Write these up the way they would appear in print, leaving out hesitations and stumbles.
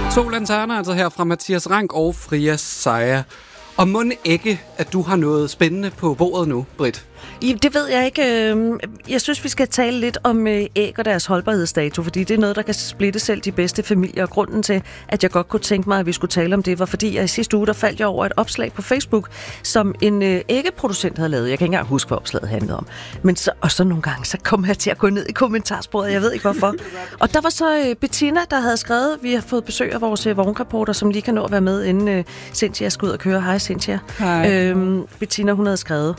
To lanterner altså her fra Mathias Rank og Fria Sejer. Og må ikke, at du har noget spændende på bordet nu, Britt? Det ved jeg ikke. Jeg synes, vi skal tale lidt om æg og deres holdbarhedsdato, fordi det er noget, der kan splitte selv de bedste familier. Og grunden til, at jeg godt kunne tænke mig, at vi skulle tale om det, var fordi, jeg i sidste uge, der faldt jeg over et opslag på Facebook, som en æggeproducent havde lavet. Jeg kan ikke engang huske, hvad opslaget handlede om. Men så nogle gange, så kom jeg til at gå ned i kommentarsporet. Jeg ved ikke, hvorfor. Og der var så Bettina, der havde skrevet, vi har fået besøg af vores vognreporter, som lige kan nå at være med, inden Cynthia skal ud og køre. Hej, Cynthia. Hej. Bettina, hun havde skrevet.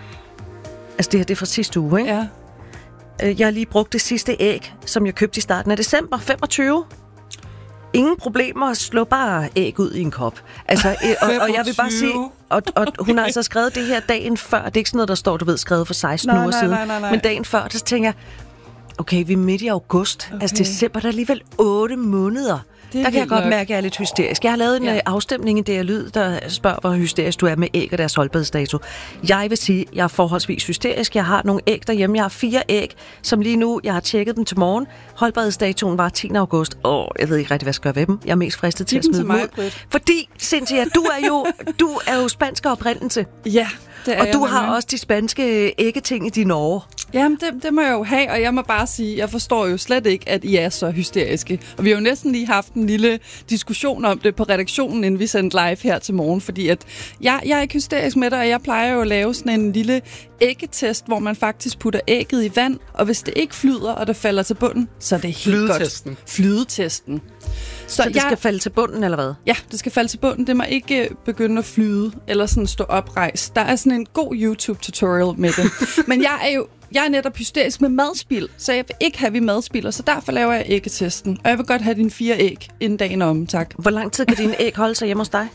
Altså det her, det er fra sidste uge, ikke? Ja. Jeg har lige brugt det sidste æg, som jeg købte i starten af december 25. Ingen problemer, slå bare æg ud i en kop. Altså, og jeg vil bare sige, og hun har altså skrevet det her dagen før. Det er ikke sådan noget, der står, du ved, skrevet for 16 uger siden. Nej. Men dagen før, så tænker jeg, okay, vi er midt i august. Okay. Altså december, der er alligevel 8 måneder. Der kan jeg godt mærke, at jeg er lidt hysterisk. Jeg har lavet en afstemning i DR Lyd, der spørger, hvor hysterisk du er med æg og deres holdbarhedsdato. Jeg vil sige, at jeg er forholdsvis hysterisk. Jeg har nogle æg derhjemme. Jeg har 4 æg, som lige nu, jeg har tjekket dem til morgen. Holdbarhedsdatoen var 10. august. Jeg ved ikke rigtig, hvad jeg skal gøre ved dem. Jeg er mest fristet til at smide dem ud. Fordi, Cynthia, du er jo spansk oprindelse. Ja, det er og jeg. Og du har også de spanske æggeting i dine år. Jamen, det må jeg jo have, og jeg må bare sige, jeg forstår jo slet ikke, at I er så hysteriske. Og vi har jo næsten lige haft en lille diskussion om det på redaktionen, inden vi sendte live her til morgen, fordi at jeg er ikke hysterisk med det, og jeg plejer jo at lave sådan en lille æggetest, hvor man faktisk putter ægget i vand, og hvis det ikke flyder, og det falder til bunden, så er det helt godt. Flydetesten. Så det skal falde til bunden, eller hvad? Ja, det skal falde til bunden. Det må ikke begynde at flyde, eller sådan stå oprejst. Der er sådan en god YouTube-tutorial med det. Men jeg er netop hysterisk med madspild, så jeg vil ikke have, vi madspilder, så derfor laver jeg æggetesten. Og jeg vil godt have dine 4 æg inden dagen om, tak. Hvor lang tid kan dine æg holde sig hjemme hos dig?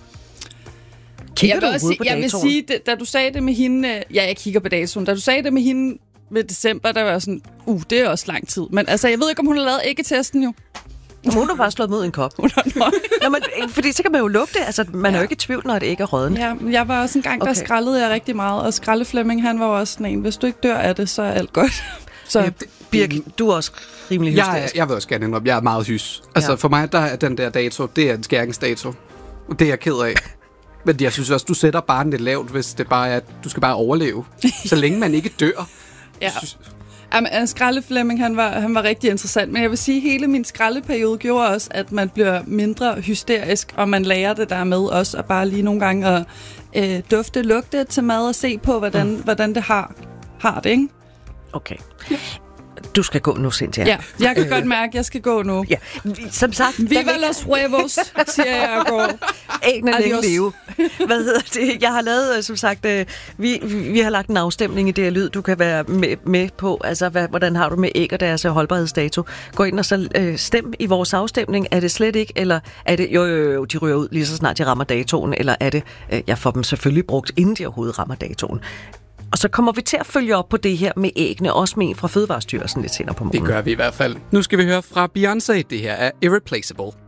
Jeg vil sige, da du sagde det med hende... jeg kigger på datoen. Da du sagde det med hende ved december, der var jeg sådan... det er også lang tid. Men altså, jeg ved ikke, om hun har lavet æggetesten jo. Hun har bare slået mod en kop. Fordi så kan man jo lugte. Altså, man er jo ikke i tvivl, når det ikke er rådden. Ja, jeg var også en gang, der skrællede jeg rigtig meget. Og Skralde Flemming, han var også sådan en. Hvis du ikke dør af det, så er alt godt. Så Birk, du er også rimelig hysterisk. Jeg vil også gerne indrømme, jeg er meget hys. Altså for mig, der er den der dato, det er en skæringsdato. Det er jeg ked af. Men jeg synes også, du sætter barnet lidt lavt, hvis det bare er, du skal bare overleve. Så længe man ikke dør. Ja. Jamen, Skralde Flemming, han var rigtig interessant, men jeg vil sige, at hele min skraldeperiode gjorde også, at man bliver mindre hysterisk, og man lærer det der med også at bare lige nogle gange at dufte, lugte til mad og se på, hvordan det har det, ikke? Okay. Du skal gå nu, Cynthia. Ja, jeg kan godt mærke, at jeg skal gå nu. Ja, som sagt... Viva los huevos, siger jeg og går. Æggene længe leve. Hvad hedder det? Jeg har lavet, som sagt, vi har lagt en afstemning i DR Lyd, du kan være med på. Altså, hvordan har du med æg og deres holdbarhedsdato? Gå ind og så stem i vores afstemning. Er det slet ikke, eller er det, jo, de ryger ud lige så snart de rammer datoen, eller er det, jeg får dem selvfølgelig brugt, inden de overhovedet rammer datoen. Og så kommer vi til at følge op på det her med æggene, også med en fra Fødevarestyrelsen lidt senere på morgen. Det gør vi i hvert fald. Nu skal vi høre fra Beyoncé. Det her er Irreplaceable.